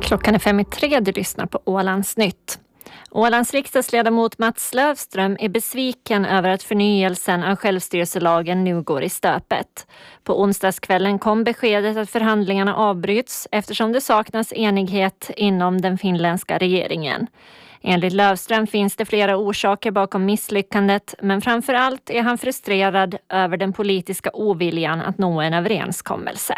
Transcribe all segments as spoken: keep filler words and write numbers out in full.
Klockan är fem i tre, du lyssnar på Ålandsnytt. Ålands riksdagsledamot Mats Löfström är besviken över att förnyelsen av självstyrelselagen nu går i stöpet. På onsdagskvällen kom beskedet att förhandlingarna avbryts eftersom det saknas enighet inom den finländska regeringen. Enligt Löfström finns det flera orsaker bakom misslyckandet, men framför allt är han frustrerad över den politiska oviljan att nå en överenskommelse.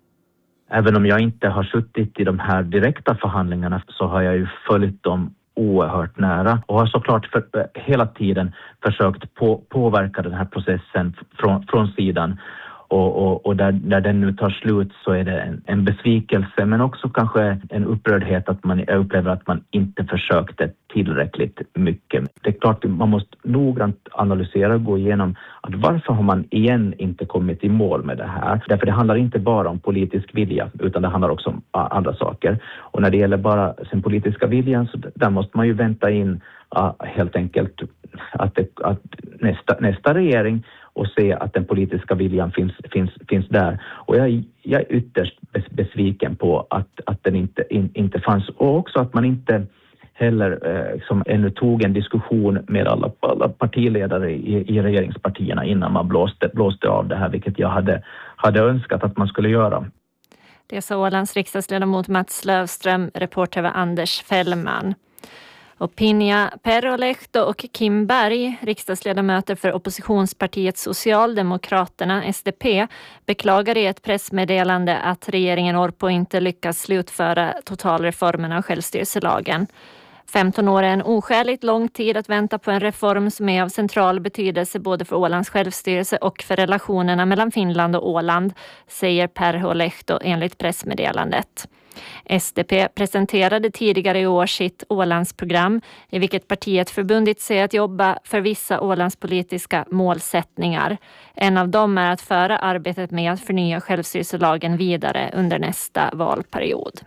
Även om jag inte har suttit i de här direkta förhandlingarna så har jag ju följt dem oerhört nära och har såklart för, hela tiden försökt på, påverka den här processen från, från sidan. Och, och, och där, där den nu tar slut så är det en, en besvikelse men också kanske en upprördhet att man upplever att man inte försökte tillräckligt mycket. Det är klart att man måste noggrant analysera och gå igenom att varför har man igen inte kommit i mål med det här. Därför det handlar inte bara om politisk vilja utan det handlar också om andra saker. Och när det gäller bara sin politiska viljan så där måste man ju vänta in uh, helt enkelt att, det, att nästa, nästa regering och se att den politiska viljan finns, finns, finns där. Och jag, jag är ytterst besviken på att, att den inte, in, inte fanns. Och också att man inte heller eh, som ännu tog en diskussion med alla, alla partiledare i, i regeringspartierna innan man blåste, blåste av det här, vilket jag hade, hade önskat att man skulle göra. Det sa Ålands riksdagsledamot Mats Löfström, reporter var Anders Fällman. Och Pinja Perholehto och Kim Berg, riksdagsledamöter för oppositionspartiet Socialdemokraterna, S D P, beklagar i ett pressmeddelande att regeringen Orpo inte lyckas slutföra totalreformen av självstyrelselagen. femton år är en oskäligt lång tid att vänta på en reform som är av central betydelse både för Ålands självstyrelse och för relationerna mellan Finland och Åland, säger Perholehto enligt pressmeddelandet. S D P presenterade tidigare i år sitt Ålandsprogram i vilket partiet förbundit sig att jobba för vissa ålandspolitiska målsättningar. En av dem är att föra arbetet med att förnya självstyrelselagen vidare under nästa valperiod.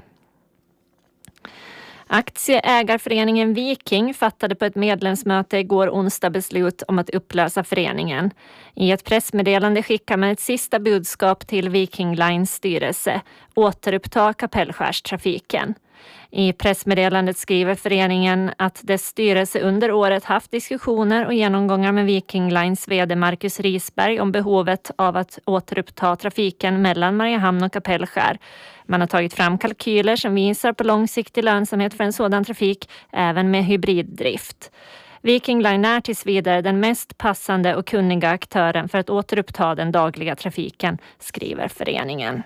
Aktieägarföreningen Viking fattade på ett medlemsmöte igår onsdag beslut om att upplösa föreningen. I ett pressmeddelande skickar man ett sista budskap till Viking Lines styrelse: återuppta Kapellskärstrafiken. I pressmeddelandet skriver föreningen att dess styrelse under året haft diskussioner och genomgångar med Viking Lines vd Marcus Risberg om behovet av att återuppta trafiken mellan Mariehamn och Kapellskär. Man har tagit fram kalkyler som visar på långsiktig lönsamhet för en sådan trafik, även med hybriddrift. Viking Line är tills vidare den mest passande och kunniga aktören för att återuppta den dagliga trafiken, skriver föreningen.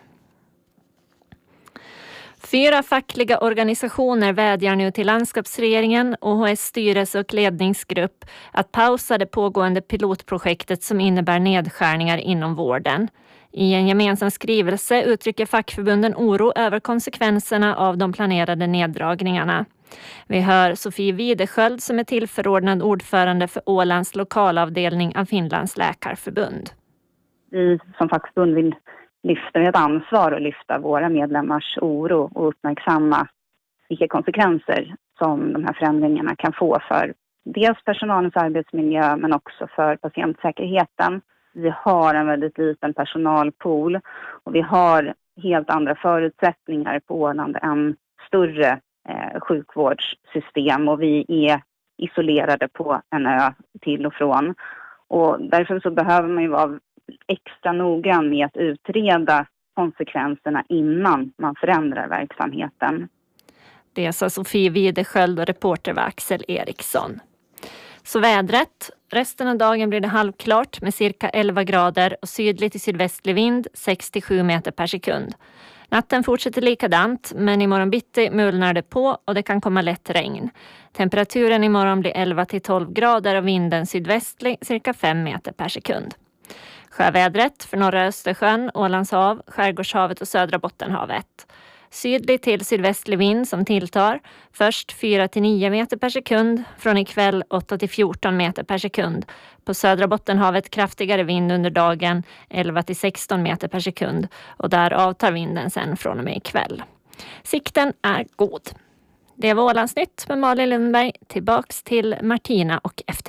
Fyra fackliga organisationer vädjar nu till landskapsregeringen, O H S styrelse och ledningsgrupp att pausa det pågående pilotprojektet som innebär nedskärningar inom vården. I en gemensam skrivelse uttrycker fackförbunden oro över konsekvenserna av de planerade neddragningarna. Vi hör Sofie Widersköld som är tillförordnad ordförande för Ålands lokalavdelning av Finlands läkarförbund. Vi som fackförbund vill lyfta ett ansvar och lyfta våra medlemmars oro och uppmärksamma vilka konsekvenser som de här förändringarna kan få för dels personalens arbetsmiljö men också för patientsäkerheten. Vi har en väldigt liten personalpool och vi har helt andra förutsättningar på Åland än större eh, sjukvårdssystem och vi är isolerade på en ö till och från. Och därför så behöver man ju vara extra noggrann med att utreda konsekvenserna innan man förändrar verksamheten. Det sa Sofie Widersköld och reporter var Axel Eriksson. Så vädret. Resten av dagen blir det halvklart med cirka elva grader och sydlig till sydvästlig vind sex till sju meter per sekund. Natten fortsätter likadant, men imorgon bitti mulnar det på och det kan komma lätt regn. Temperaturen imorgon blir elva till tolv grader och vinden sydvästlig cirka fem meter per sekund. Sjövädret för norra Östersjön, Ålandshav, Skärgårdshavet och södra Bottenhavet. Sydlig till sydvästlig vind som tilltar. Först fyra till nio meter per sekund. Från ikväll åtta till fjorton meter per sekund. På södra Bottenhavet kraftigare vind under dagen. elva till sexton meter per sekund. Och där avtar vinden sen från och med ikväll. Sikten är god. Det var Ålandsnytt med Malin Lundberg. Tillbaks till Martina och efter.